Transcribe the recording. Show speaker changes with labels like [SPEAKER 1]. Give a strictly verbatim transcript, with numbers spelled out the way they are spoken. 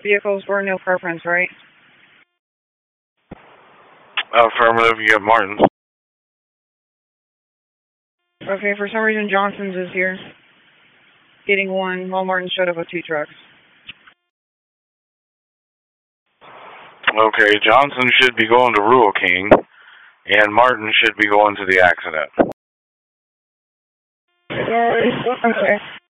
[SPEAKER 1] vehicles were no preference, right?
[SPEAKER 2] Affirmative, you have Martin's.
[SPEAKER 1] Okay, for some reason Johnson's is here. Getting one while Martin showed up with two trucks.
[SPEAKER 2] Okay, Johnson should be going to Rural King, and Martin should be going to the accident.
[SPEAKER 1] Okay.